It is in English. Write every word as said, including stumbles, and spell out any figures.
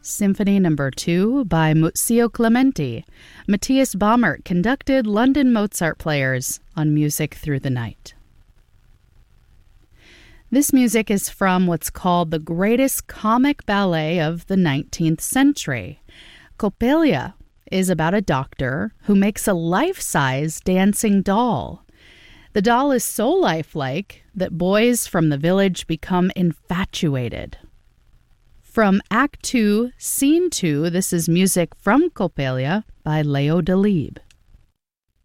Symphony Number two by Muzio Clementi. Matthias Baumert conducted London Mozart players on Music Through the Night. This music is from what's called the greatest comic ballet of the nineteenth century. Coppelia is about a doctor who makes a life-size dancing doll. The doll is so lifelike that boys from the village become infatuated. From Act two, Scene two, this is music from Coppelia by Leo Delibes.